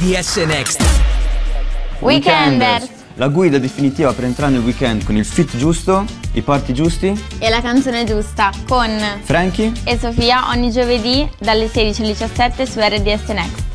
RDS Next. Weekenders. La guida definitiva per entrare nel weekend con il fit giusto, i party giusti E la canzone giusta con Frankie e Sofia ogni giovedì dalle 16 alle 17 su RDS Next.